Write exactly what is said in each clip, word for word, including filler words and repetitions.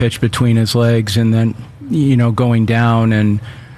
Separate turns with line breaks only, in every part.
pitch between his legs and then, you know, going down. And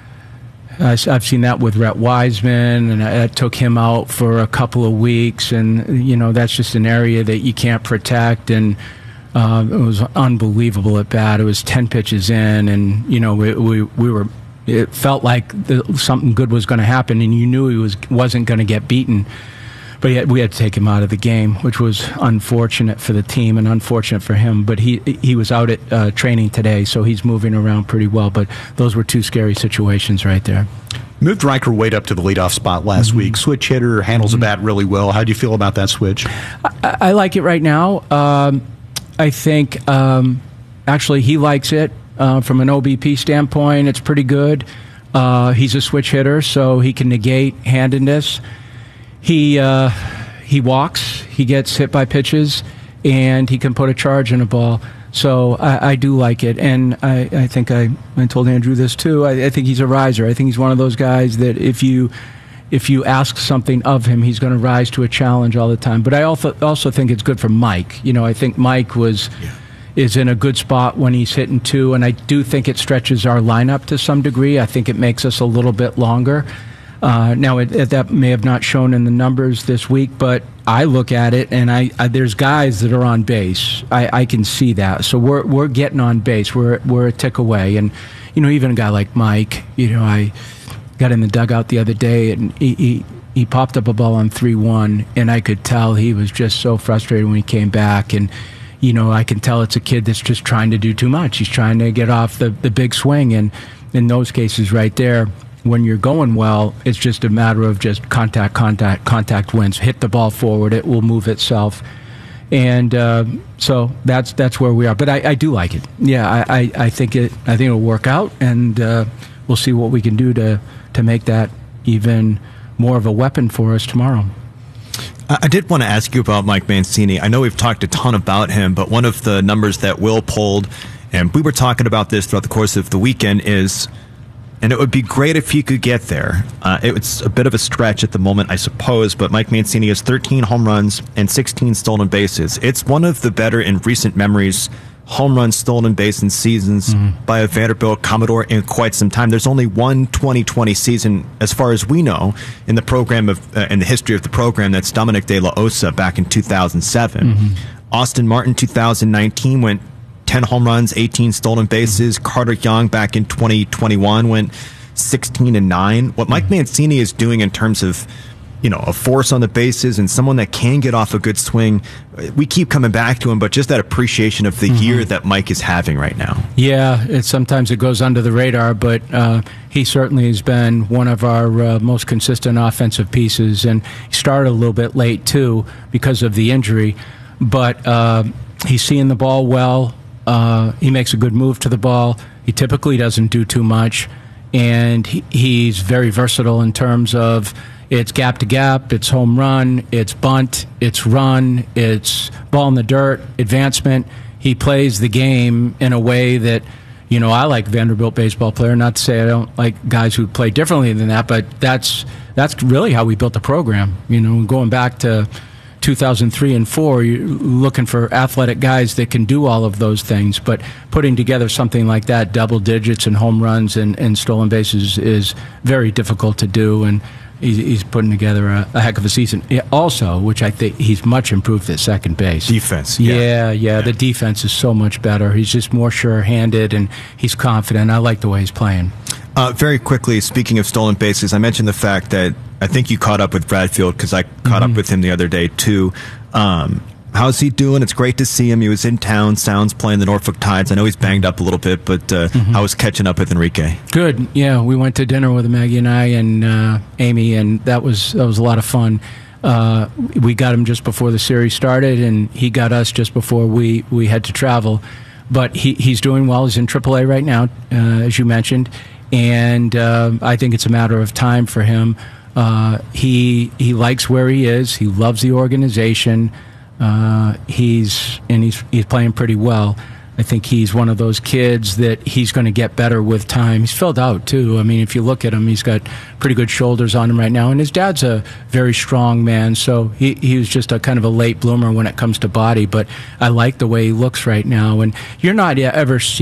I, I've seen that with Rhett Wiseman, and I, I took him out for a couple of weeks. And, you know, that's just an area that you can't protect. And uh, it was unbelievable at bat. It was ten pitches in, and, you know, we, we, we were, it felt like the, something good was going to happen, and you knew he was, wasn't going to get beaten. But yet we had to take him out of the game, which was unfortunate for the team and unfortunate for him. But he he was out at uh, training today, so he's moving around pretty well. But those were two scary situations right there.
Moved Riker Wade up to the leadoff spot last mm-hmm. week. Switch hitter, handles mm-hmm. the bat really well. How do you feel about that switch?
I, I like it right now. Um, I think um, actually he likes it uh, from an O B P standpoint. It's pretty good. Uh, he's a switch hitter, so he can negate handedness. He uh, he walks, he gets hit by pitches, and he can put a charge in a ball. So I, I do like it, and I, I think I, I told Andrew this too. I, I think he's a riser. I think he's one of those guys that if you if you ask something of him, he's going to rise to a challenge all the time. But I also also think it's good for Mike. You know, I think Mike was yeah. is in a good spot when he's hitting two, and I do think it stretches our lineup to some degree. I think it makes us a little bit longer. Uh, now, it, it, that may have not shown in the numbers this week, but I look at it, and I, I there's guys that are on base. I, I can see that. So we're we're getting on base. We're we're a tick away, and you know, even a guy like Mike. You know, I got in the dugout the other day, and he he, he popped up a ball on three one, and I could tell he was just so frustrated when he came back. And you know, I can tell it's a kid that's just trying to do too much. He's trying to get off the the big swing, and in those cases, right there. When you're going well, it's just a matter of just contact, contact, contact wins. Hit the ball forward; it will move itself, and uh, so that's that's where we are. But I, I do like it. Yeah, I, I, I think it. I think it'll work out, and uh, we'll see what we can do to to make that even more of a weapon for us tomorrow.
I did want to ask you about Mike Mancini. I know we've talked a ton about him, but one of the numbers that Will pulled, and we were talking about this throughout the course of the weekend, is. And it would be great if he could get there. Uh, it's a bit of a stretch at the moment, I suppose, but Mike Mancini has thirteen home runs and sixteen stolen bases. It's one of the better in recent memories home runs, stolen bases seasons mm-hmm. by a Vanderbilt Commodore in quite some time. There's only one twenty twenty season, as far as we know, in the program of uh, in the history of the program. That's Dominic De La Osa back in two thousand seven. Mm-hmm. Austin Martin, two thousand nineteen, went ten home runs, eighteen stolen bases. Carter Young back in twenty twenty-one went sixteen and nine. What Mike Mancini is doing in terms of, you know, a force on the bases and someone that can get off a good swing, we keep coming back to him, but just that appreciation of the mm-hmm. year that Mike is having right now.
Yeah, it, sometimes it goes under the radar, but uh, he certainly has been one of our uh, most consistent offensive pieces, and he started a little bit late, too, because of the injury, but uh, he's seeing the ball well. Uh, he makes a good move to the ball. He typically doesn't do too much, and he, he's very versatile in terms of it's gap to gap, it's home run, it's bunt, it's run, it's ball in the dirt, advancement. He plays the game in a way that, you know, I like Vanderbilt baseball player. Not to say I don't like guys who play differently than that, but that's that's really how we built the program. You know, going back to two thousand three and four, you're looking for athletic guys that can do all of those things, but putting together something like that, double digits and home runs and, and stolen bases, is very difficult to do, and he's, he's putting together a, a heck of a season. Also, which I think he's much improved at second base.
Defense.
Yeah, yeah, yeah, the defense is so much better. He's just more sure-handed, and he's confident. I like the way he's playing.
Uh, very quickly, speaking of stolen bases, I mentioned the fact that I think you caught up with Bradfield because I caught mm-hmm. up with him the other day, too. Um, how's he doing? It's great to see him. He was in town. Sounds playing the Norfolk Tides. I know he's banged up a little bit, but uh, mm-hmm. how was catching up with Enrique?
Good. Yeah, we went to dinner with Maggie and I and uh, Amy, and that was that was a lot of fun. Uh, we got him just before the series started, and he got us just before we, we had to travel. But he, he's doing well. He's in triple A right now, uh, as you mentioned. And uh, I think it's a matter of time for him. Uh, he he likes where he is. He loves the organization. Uh, he's and he's he's playing pretty well. I think he's one of those kids that he's going to get better with time. He's filled out, too. I mean, if you look at him, he's got pretty good shoulders on him right now. And his dad's a very strong man, so he, he was just a kind of a late bloomer when it comes to body. But I like the way he looks right now. And you're not ever seeing